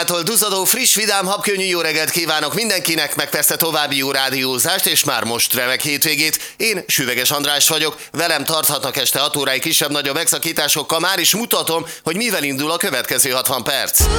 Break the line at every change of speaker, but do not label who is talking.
magától duzzadó, friss, vidám, habkönnyű jó reggelt kívánok mindenkinek, meg persze további jó rádiózást, és már most remek hétvégét. Én Süveges András vagyok, velem tarthatnak este 6 óráig kisebb-nagyobb megszakításokkal, már is mutatom, hogy mivel indul a következő 60 perc.